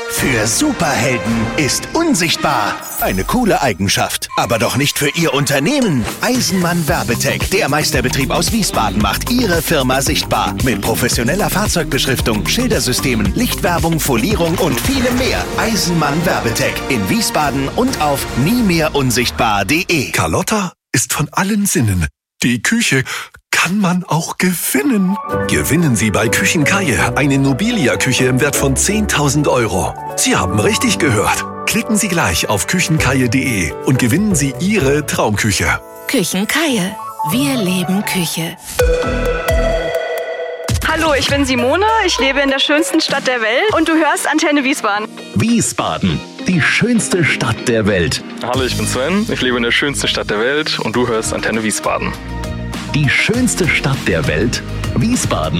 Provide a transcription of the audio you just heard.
Für Superhelden ist unsichtbar eine coole Eigenschaft, aber doch nicht für Ihr Unternehmen. Eisenmann Werbetech, der Meisterbetrieb aus Wiesbaden, macht Ihre Firma sichtbar. Mit professioneller Fahrzeugbeschriftung, Schildersystemen, Lichtwerbung, Folierung und vielem mehr. Eisenmann Werbetech in Wiesbaden und auf niemehrunsichtbar.de. Carlotta ist von allen Sinnen. Die Küche kann man auch gewinnen. Gewinnen Sie bei Küchenkaie eine Nobilia-Küche im Wert von 10.000 Euro. Sie haben richtig gehört. Klicken Sie gleich auf küchenkaie.de und gewinnen Sie Ihre Traumküche. Küchenkaie. Wir leben Küche. Hallo, ich bin Simone, ich lebe in der schönsten Stadt der Welt und du hörst Antenne Wiesbaden. Wiesbaden, die schönste Stadt der Welt. Hallo, ich bin Sven, ich lebe in der schönsten Stadt der Welt und du hörst Antenne Wiesbaden. Die schönste Stadt der Welt, Wiesbaden.